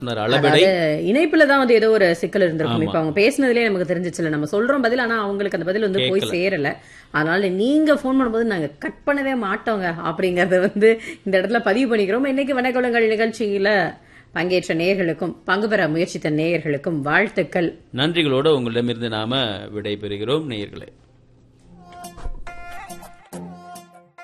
அளபெடை இணைப்புலதான் ஏதோ ஒரு சிக்கல் இருந்திருக்கும். இப்ப அவங்க பேசினதுலயே நமக்கு தெரிஞ்சிச்சுல, நம்ம சொல்றோம் பதில், ஆனா அவங்களுக்கு அந்த பதில் போய் சேரல. அதனால நீங்க போன் பண்ணும்போது நாங்க கட் பண்ணவே மாட்டோங்க அப்படிங்கறத இந்த இடத்துல பதிவு பண்ணிக்கிறோம். இன்னைக்கு வணக்கங்கள் நிகழ்ச்சியில பங்கேற்ற நேயர்களுக்கும் பங்கு பெற முயற்சித்த நேயர்களுக்கும் வாழ்த்துக்கள், நன்றிகளோடு உங்களிடமிருந்து நாம விடை பெறுகிறோம் நேயர்களே.